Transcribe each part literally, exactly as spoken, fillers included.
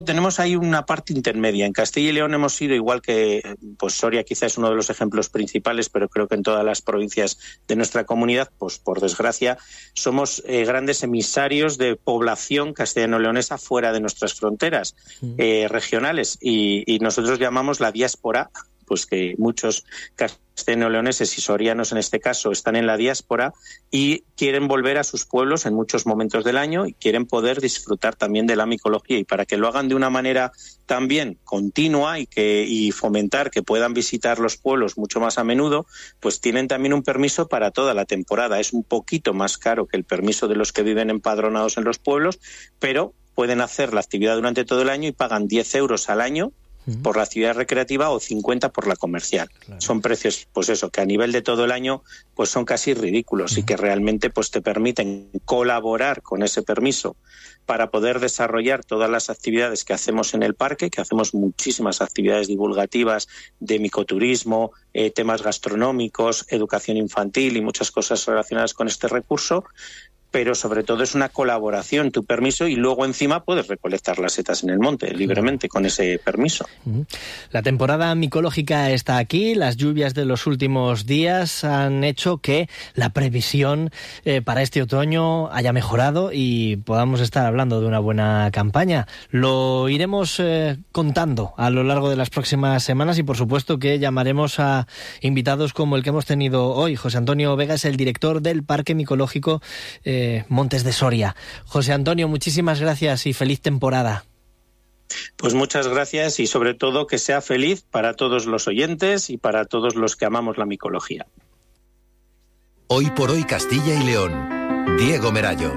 tenemos ahí una parte intermedia. En Castilla y León hemos sido, igual que pues Soria quizás es uno de los ejemplos principales, pero creo que en todas las provincias de nuestra comunidad, pues por desgracia, somos eh, grandes emisarios de población castellano-leonesa fuera de nuestras fronteras mm. eh, regionales y, y nosotros llamamos la diáspora, pues que muchos castellano-leoneses y sorianos en este caso están en la diáspora y quieren volver a sus pueblos en muchos momentos del año y quieren poder disfrutar también de la micología, y para que lo hagan de una manera también continua y que y fomentar que puedan visitar los pueblos mucho más a menudo, pues tienen también un permiso para toda la temporada. Es un poquito más caro que el permiso de los que viven empadronados en los pueblos, pero pueden hacer la actividad durante todo el año y pagan diez euros al año por la actividad recreativa o cincuenta por la comercial. Claro. Son precios, pues eso, que a nivel de todo el año pues son casi ridículos uh-huh. y que realmente pues te permiten colaborar con ese permiso para poder desarrollar todas las actividades que hacemos en el parque, que hacemos muchísimas actividades divulgativas de micoturismo, eh, temas gastronómicos, educación infantil y muchas cosas relacionadas con este recurso, pero sobre todo es una colaboración, tu permiso, y luego encima puedes recolectar las setas en el monte libremente con ese permiso. La temporada micológica está aquí, las lluvias de los últimos días han hecho que la previsión eh, para este otoño haya mejorado y podamos estar hablando de una buena campaña. Lo iremos eh, contando a lo largo de las próximas semanas y por supuesto que llamaremos a invitados como el que hemos tenido hoy. José Antonio Vega es el director del Parque Micológico eh, Montes de Soria. José Antonio, muchísimas gracias y feliz temporada. Pues muchas gracias y sobre todo que sea feliz para todos los oyentes y para todos los que amamos la micología. Hoy por hoy Castilla y León. Diego Merayo.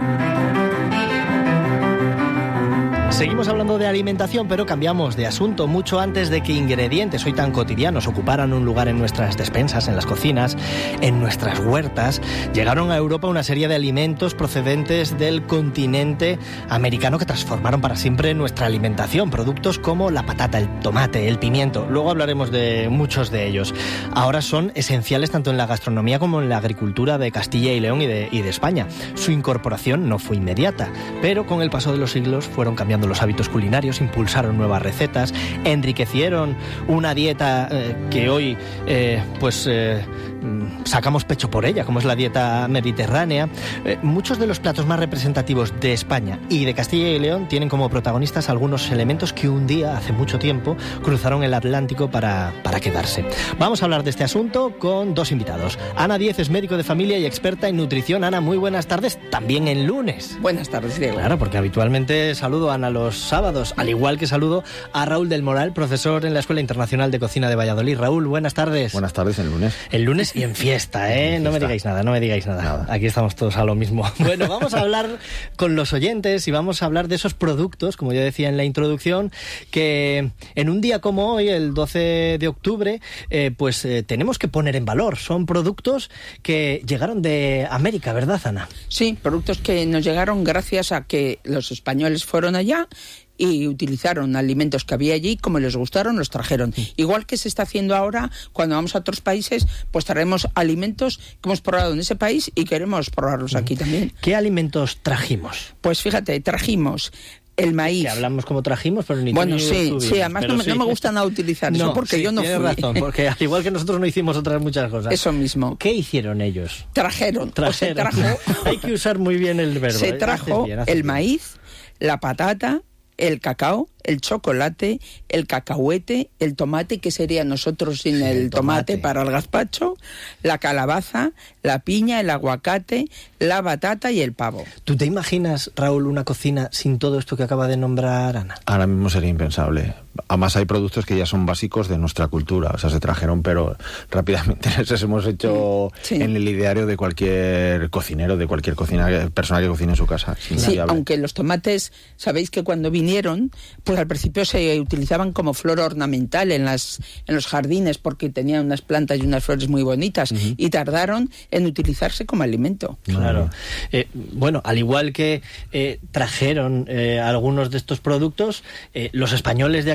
Seguimos hablando de alimentación, pero cambiamos de asunto mucho antes de que ingredientes hoy tan cotidianos ocuparan un lugar en nuestras despensas, en las cocinas, en nuestras huertas. Llegaron a Europa una serie de alimentos procedentes del continente americano que transformaron para siempre nuestra alimentación. Productos como la patata, el tomate, el pimiento. Luego hablaremos de muchos de ellos. Ahora son esenciales tanto en la gastronomía como en la agricultura de Castilla y León y de, y de España. Su incorporación no fue inmediata, pero con el paso de los siglos fueron cambiando los hábitos culinarios, impulsaron nuevas recetas, enriquecieron una dieta eh, que hoy eh, pues eh, sacamos pecho por ella, como es la dieta mediterránea. Eh, muchos de los platos más representativos de España y de Castilla y León tienen como protagonistas algunos elementos que un día, hace mucho tiempo, cruzaron el Atlántico para, para quedarse. Vamos a hablar de este asunto con dos invitados. Ana Díez es médico de familia y experta en nutrición. Ana, muy buenas tardes, también en lunes. Buenas tardes, Diego. Claro, porque habitualmente saludo a Ana los sábados, al igual que saludo a Raúl del Moral, profesor en la Escuela Internacional de Cocina de Valladolid. Raúl, buenas tardes. Buenas tardes, el lunes. El lunes y en fiesta, ¿eh? En fiesta. No me digáis nada, no me digáis nada. nada. Aquí estamos todos a lo mismo. Bueno, vamos a hablar con los oyentes y vamos a hablar de esos productos, como yo decía en la introducción, que en un día como hoy, el doce de octubre, eh, pues eh, tenemos que poner en valor. Son productos que llegaron de América, ¿verdad, Ana? Sí, productos que nos llegaron gracias a que los españoles fueron allá y utilizaron alimentos que había allí, como les gustaron, los trajeron. Igual que se está haciendo ahora, cuando vamos a otros países, pues traemos alimentos que hemos probado en ese país y queremos probarlos aquí también. ¿Qué alimentos trajimos? Pues fíjate, trajimos el maíz. Que hablamos como trajimos, pero ni Bueno, tú ni sí, tú sí, además no me, sí. no me gusta nada utilizar no, eso, porque sí, yo no tienes fui. razón, porque al igual que nosotros no hicimos otras muchas cosas. Eso mismo. ¿Qué hicieron ellos? Trajeron, Trajeron. o se trajo... Hay que usar muy bien el verbo. Se ¿eh? trajo Haces bien, haces el bien. maíz, la patata, el cacao, el chocolate, el cacahuete, el tomate, que sería nosotros sin sí, el, el tomate, tomate para el gazpacho, la calabaza, la piña, el aguacate, la batata y el pavo. ¿Tú te imaginas, Raúl, una cocina sin todo esto que acaba de nombrar Ana? Ahora mismo sería impensable. Además hay productos que ya son básicos de nuestra cultura, o sea, se trajeron, pero rápidamente les hemos hecho sí. en el ideario de cualquier cocinero, de cualquier cocina, persona que cocine en su casa. Sí, aunque los tomates, sabéis que cuando vinieron, pues al principio se utilizaban como flor ornamental en las en los jardines, porque tenían unas plantas y unas flores muy bonitas, uh-huh. y tardaron en utilizarse como alimento. Claro. Eh, bueno, al igual que eh, trajeron eh, algunos de estos productos, eh, los españoles de aquel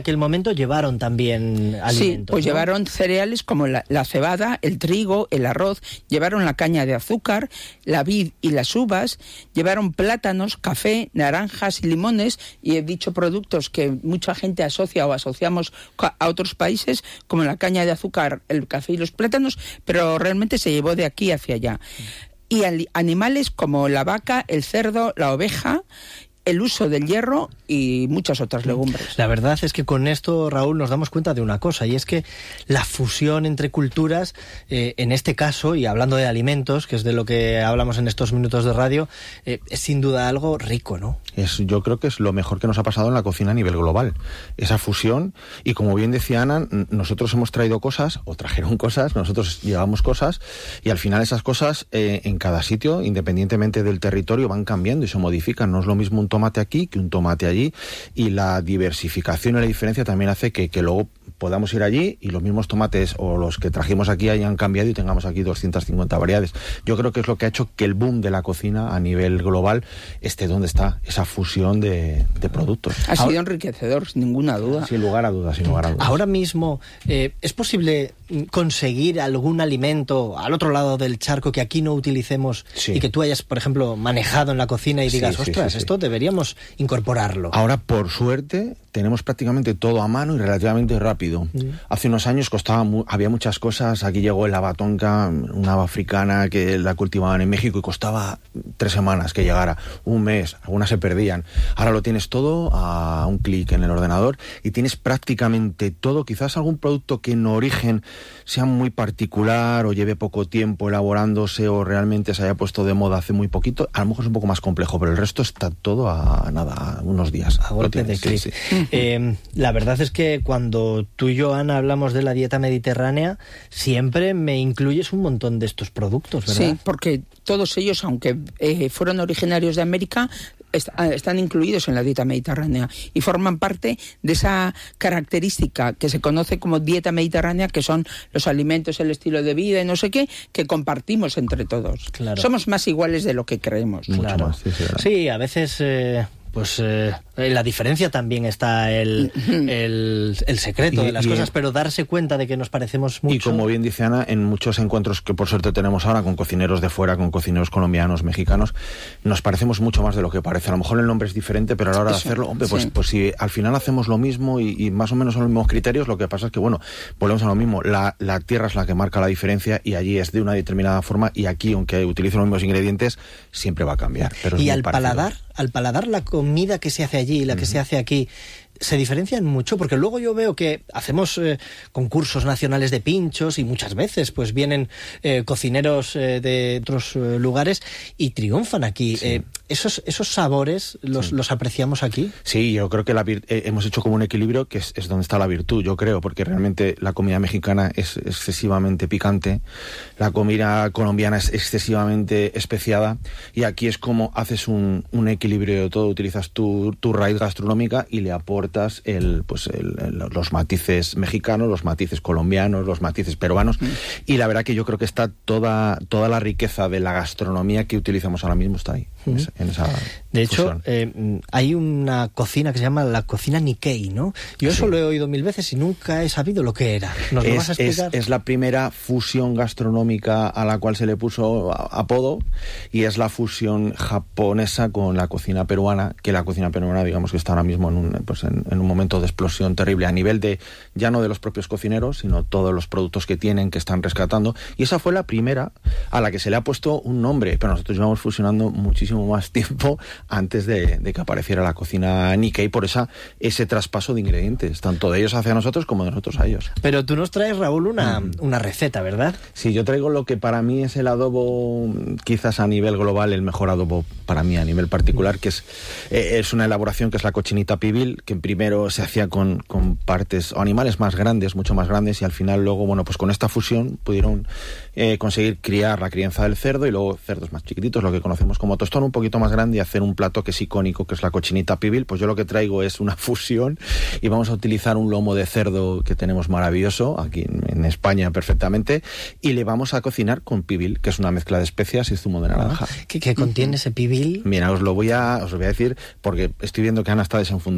aquel momento llevaron también alimentos. Sí, pues ¿no? llevaron cereales como la, la cebada, el trigo, el arroz, llevaron la caña de azúcar, la vid y las uvas, llevaron plátanos, café, naranjas y limones, y he dicho productos que mucha gente asocia o asociamos a otros países, como la caña de azúcar, el café y los plátanos, pero realmente se llevó de aquí hacia allá. Y animales como la vaca, el cerdo, la oveja, el uso del hierro y muchas otras legumbres. La verdad es que con esto, Raúl, nos damos cuenta de una cosa, y es que la fusión entre culturas, eh, en este caso, y hablando de alimentos, que es de lo que hablamos en estos minutos de radio, eh, es sin duda algo rico, ¿no? Es, yo creo que es lo mejor que nos ha pasado en la cocina a nivel global, esa fusión, y como bien decía Ana, nosotros hemos traído cosas, o trajeron cosas, nosotros llevamos cosas, y al final esas cosas eh, en cada sitio, independientemente del territorio, van cambiando y se modifican. No es lo mismo un tomate aquí que un tomate allí, y la diversificación y la diferencia también hace que, que luego podamos ir allí y los mismos tomates o los que trajimos aquí hayan cambiado y tengamos aquí doscientas cincuenta variedades. Yo creo que es lo que ha hecho que el boom de la cocina a nivel global esté donde está, esa fusión de, de productos. Ha sido Ahora, enriquecedor, sin ninguna duda. Sin lugar a dudas, sin lugar a dudas. Ahora mismo, eh, ¿es posible conseguir algún alimento al otro lado del charco que aquí no utilicemos, sí, y que tú hayas, por ejemplo, manejado en la cocina y digas, sí, sí, ostras, sí, sí, esto deberíamos incorporarlo? Ahora, por suerte, tenemos prácticamente todo a mano y relativamente rápido. Mm. Hace unos años costaba mu- había muchas cosas. Aquí llegó el haba tonka, una haba africana que la cultivaban en México y costaba tres semanas que llegara, un mes, algunas se perdían. Ahora lo tienes todo a un clic en el ordenador y tienes prácticamente todo. Quizás algún producto que en origen sea muy particular o lleve poco tiempo elaborándose o realmente se haya puesto de moda hace muy poquito, a lo mejor es un poco más complejo, pero el resto está todo a nada, a unos días. A golpe de clic. Sí, sí. Eh, la verdad es que cuando tú y yo, Ana, hablamos de la dieta mediterránea, siempre me incluyes un montón de estos productos, ¿verdad? Sí, porque todos ellos, aunque eh, fueron originarios de América, est- están incluidos en la dieta mediterránea y forman parte de esa característica que se conoce como dieta mediterránea, que son los alimentos, el estilo de vida y no sé qué, que compartimos entre todos. Claro. Somos más iguales de lo que creemos. Mucho claro. más, sí, sí, sí, a veces... Eh... Pues eh, en la diferencia también está el, el, el secreto y, de las y, cosas, pero darse cuenta de que nos parecemos mucho. Y como bien dice Ana, en muchos encuentros que por suerte tenemos ahora con cocineros de fuera, con cocineros colombianos, mexicanos, nos parecemos mucho más de lo que parece. A lo mejor el nombre es diferente, pero a la hora Eso, de hacerlo, hombre, pues, sí. pues si al final hacemos lo mismo y, y más o menos son los mismos criterios, lo que pasa es que, bueno, volvemos a lo mismo. La, la tierra es la que marca la diferencia y allí es de una determinada forma y aquí, aunque utilice los mismos ingredientes, siempre va a cambiar. Pero y es al muy paladar, al paladar la comida que se hace allí y la que uh-huh. se hace aquí, ¿se diferencian mucho? Porque luego yo veo que hacemos eh, concursos nacionales de pinchos y muchas veces pues vienen eh, cocineros eh, de otros eh, lugares y triunfan aquí. Sí. Eh, esos, ¿Esos sabores los, sí. los apreciamos aquí? Sí, yo creo que la vir- eh, hemos hecho como un equilibrio que es, es donde está la virtud, yo creo, porque realmente la comida mexicana es excesivamente picante, la comida colombiana es excesivamente especiada y aquí es como haces un, un equilibrio de todo, utilizas tu, tu raíz gastronómica y le aportas el, pues el, el, los matices mexicanos, los matices colombianos, los matices peruanos mm. y la verdad que yo creo que está toda, toda la riqueza de la gastronomía que utilizamos ahora mismo está ahí. Mm. En esa de hecho, eh, hay una cocina que se llama la cocina Nikkei, ¿no? Yo eso sí. lo he oído mil veces y nunca he sabido lo que era. ¿Nos es, lo vas a explicar? Es, es la primera fusión gastronómica a la cual se le puso apodo y es la fusión japonesa con la cocina peruana, que la cocina peruana, digamos que está ahora mismo en un, pues en, en un momento de explosión terrible a nivel de, ya no de los propios cocineros, sino todos los productos que tienen, que están rescatando. Y esa fue la primera a la que se le ha puesto un nombre, pero nosotros llevamos fusionando muchísimo más tiempo antes de, de que apareciera la cocina Nikkei, por esa, ese traspaso de ingredientes, tanto de ellos hacia nosotros como de nosotros a ellos. Pero tú nos traes, Raúl, una, mm. una receta, ¿verdad? Sí, yo traigo lo que para mí es el adobo, quizás a nivel global, el mejor adobo para mí a nivel particular, mm. que es, eh, es una elaboración que es la cochinita pibil, que primero se hacía con, con partes o animales más grandes, mucho más grandes, y al final luego, bueno, pues con esta fusión pudieron eh, conseguir criar la crianza del cerdo y luego cerdos más chiquititos, lo que conocemos como tostón, un poquito más grande, y hacer un plato que es icónico, que es la cochinita pibil. Pues yo lo que traigo es una fusión y vamos a utilizar un lomo de cerdo que tenemos maravilloso aquí en, en España perfectamente, y le vamos a cocinar con pibil, que es una mezcla de especias y zumo de naranja. ¿Qué, qué contiene ese pibil? Mira, os lo voy a os lo voy a decir porque estoy viendo que Ana está desenfundando el boli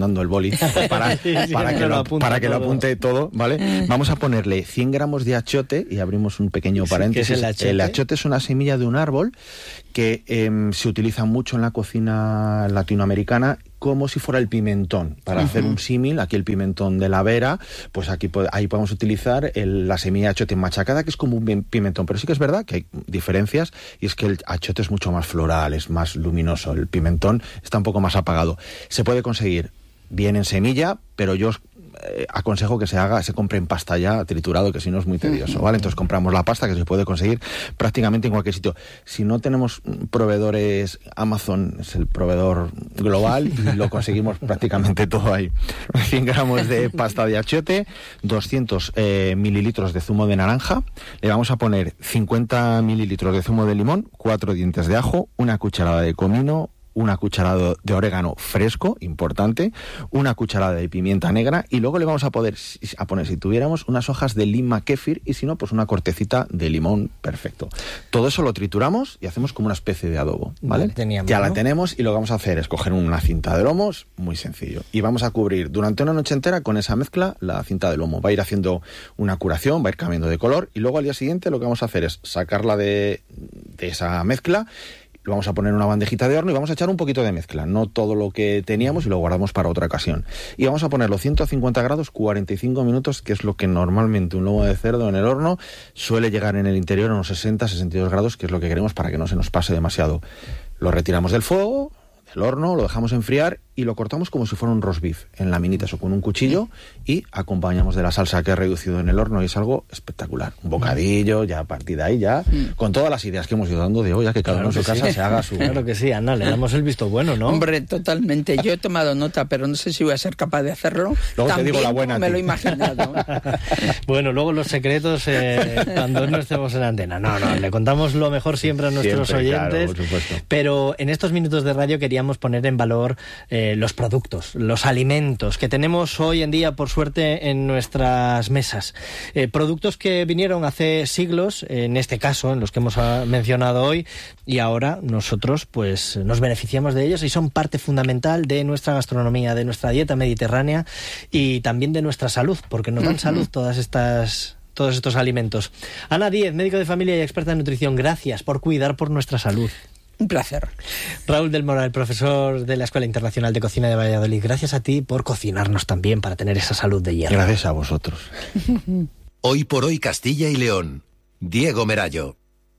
aquí para, Sí, sí, para, que, lo, lo para que lo todo. apunte todo, ¿vale? Vamos a ponerle cien gramos de achiote y abrimos un pequeño paréntesis. ¿Qué es el achiote? El achiote es una semilla de un árbol que eh, se utiliza mucho en la cocina latinoamericana como si fuera el pimentón. Para uh-huh. hacer un símil, aquí el pimentón de la Vera, pues aquí ahí podemos utilizar el, la semilla de achiote machacada, que es como un pimentón. Pero sí que es verdad que hay diferencias, y es que el achiote es mucho más floral, es más luminoso. El pimentón está un poco más apagado. Se puede conseguir bien en semilla, pero yo os eh, aconsejo que se haga, se compre en pasta ya triturado, que si no es muy tedioso, ¿vale? Entonces compramos la pasta, que se puede conseguir prácticamente en cualquier sitio. Si no tenemos proveedores, Amazon es el proveedor global y lo conseguimos prácticamente todo ahí. cien gramos de pasta de achiote, doscientos eh, mililitros de zumo de naranja, le vamos a poner cincuenta mililitros de zumo de limón, cuatro dientes de ajo, una cucharada de comino, una cucharada de orégano fresco, importante, una cucharada de pimienta negra, y luego le vamos a poder a poner, si tuviéramos, unas hojas de lima kéfir, y si no, pues una cortecita de limón, perfecto. Todo eso lo trituramos y hacemos como una especie de adobo, ¿vale? Vale, teníamos, ya ¿no? la tenemos, y lo que vamos a hacer es coger una cinta de lomos, muy sencillo, y vamos a cubrir durante una noche entera con esa mezcla la cinta de lomo. Va a ir haciendo una curación, va a ir cambiando de color, y luego al día siguiente lo que vamos a hacer es sacarla de, de esa mezcla. Lo vamos a poner en una bandejita de horno y vamos a echar un poquito de mezcla, no todo lo que teníamos, y lo guardamos para otra ocasión. Y vamos a ponerlo ciento cincuenta grados, cuarenta y cinco minutos, que es lo que normalmente un lomo de cerdo en el horno suele llegar en el interior a unos sesenta, sesenta y dos grados, que es lo que queremos para que no se nos pase demasiado. Lo retiramos del fuego, del horno, lo dejamos enfriar y lo cortamos como si fuera un roast beef en laminitas o con un cuchillo, y acompañamos de la salsa que he reducido en el horno, y es algo espectacular. Un bocadillo, ya a partir de ahí, ya mm. con todas las ideas que hemos ido dando de hoy, ya que cada claro uno en su sí. casa se haga su... Claro que sí, Ana, le damos el visto bueno, ¿no? Hombre, totalmente. Yo he tomado nota, pero no sé si voy a ser capaz de hacerlo. Luego También te digo la buena. Me lo he imaginado. Bueno, luego los secretos eh, cuando no estemos en antena. No, no, le contamos lo mejor siempre a nuestros Siempre, oyentes. claro, por supuesto. Pero en estos minutos de radio queríamos poner en valor eh, los productos, los alimentos que tenemos hoy en día, por suerte, en nuestras mesas. Eh, productos que vinieron hace siglos, en este caso, en los que hemos mencionado hoy, y ahora nosotros pues nos beneficiamos de ellos y son parte fundamental de nuestra gastronomía, de nuestra dieta mediterránea y también de nuestra salud, porque nos dan salud todas estas... todos estos alimentos. Ana Díez, médico de familia y experta en nutrición, gracias por cuidar por nuestra salud. Un placer. Raúl del Moral, profesor de la Escuela Internacional de Cocina de Valladolid, gracias a ti por cocinarnos también para tener esa salud de hierro. Gracias a vosotros. Hoy por hoy Castilla y León, Diego Merallo.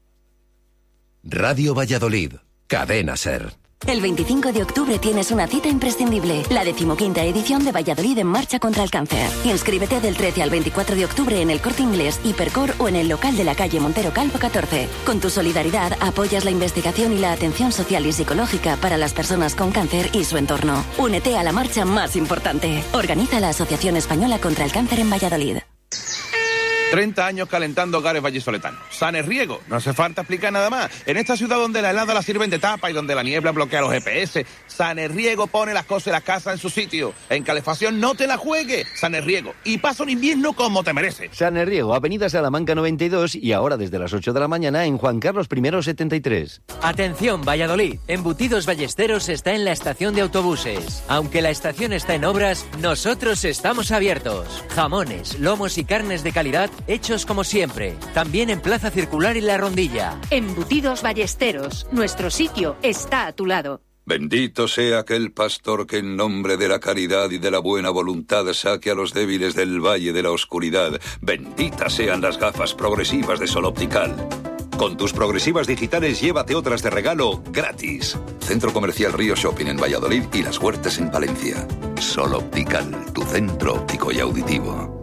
Radio Valladolid, Cadena SER. El veinticinco de octubre tienes una cita imprescindible, la decimoquinta edición de Valladolid en Marcha contra el Cáncer. Inscríbete del trece al veinticuatro de octubre en el Corte Inglés, Hipercor o en el local de la calle Montero Calvo catorce. Con tu solidaridad apoyas la investigación y la atención social y psicológica para las personas con cáncer y su entorno. Únete a la marcha más importante. Organiza la Asociación Española contra el Cáncer en Valladolid. treinta años calentando hogares vallisoletanos. Sanes Riego, no hace falta explicar nada más. En esta ciudad donde la helada la sirven de tapa y donde la niebla bloquea los G P S, Sanes Riego pone las cosas y las casas en su sitio. En calefacción no te la juegues, Sanes Riego. Y pasa un invierno como te merece. Sanes Riego, Avenida Salamanca noventa y dos, y ahora desde las ocho de la mañana en Juan Carlos I setenta y tres. Atención Valladolid, Embutidos Ballesteros está en la estación de autobuses. Aunque la estación está en obras, nosotros estamos abiertos. Jamones, lomos y carnes de calidad hechos como siempre. También en Plaza Circular y La Rondilla. Embutidos Ballesteros, nuestro sitio está a tu lado. Bendito sea aquel pastor que en nombre de la caridad y de la buena voluntad saque a los débiles del valle de la oscuridad. Benditas sean las gafas progresivas de Sol Optical. Con tus progresivas digitales llévate otras de regalo gratis. Centro Comercial Río Shopping en Valladolid y Las Huertas en Palencia. Sol Optical, tu centro óptico y auditivo.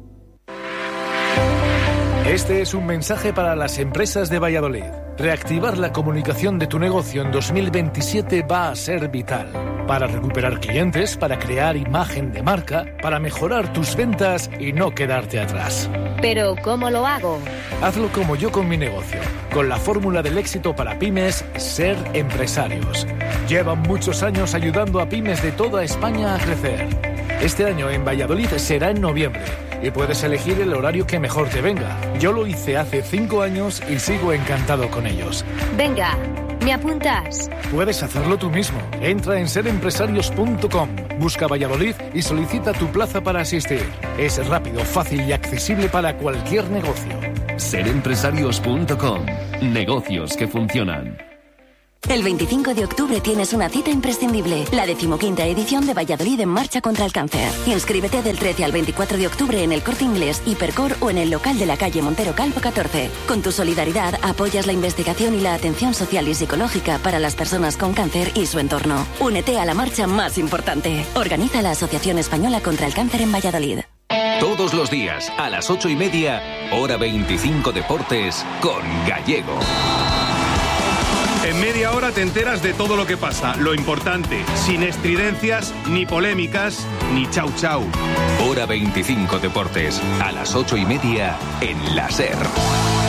Este es un mensaje para las empresas de Valladolid. Reactivar la comunicación de tu negocio en dos mil veintisiete va a ser vital. Para recuperar clientes, para crear imagen de marca, para mejorar tus ventas y no quedarte atrás. ¿Pero cómo lo hago? Hazlo como yo con mi negocio, con la fórmula del éxito para pymes, Ser Empresarios. Llevan muchos años ayudando a pymes de toda España a crecer. Este año en Valladolid será en noviembre y puedes elegir el horario que mejor te venga. Yo lo hice hace cinco años y sigo encantado con ellos. Venga, ¿Me apuntas? Puedes hacerlo tú mismo. Entra en ser empresarios punto com, busca Valladolid y solicita tu plaza para asistir. Es rápido, fácil y accesible para cualquier negocio. ser empresarios punto com. Negocios que funcionan. El veinticinco de octubre tienes una cita imprescindible, la decimoquinta edición de Valladolid en Marcha contra el Cáncer. Inscríbete del trece al veinticuatro de octubre en el Corte Inglés, Hipercor o en el local de la calle Montero Calvo catorce. Con tu solidaridad apoyas la investigación y la atención social y psicológica para las personas con cáncer y su entorno. Únete a la marcha más importante. Organiza la Asociación Española contra el Cáncer en Valladolid. Todos los días, a las ocho y media, hora veinticinco Deportes, con Gallego. En media hora te enteras de todo lo que pasa, lo importante, sin estridencias, ni polémicas, ni chau chau. Hora veinticinco Deportes, a las ocho y media, en la SER.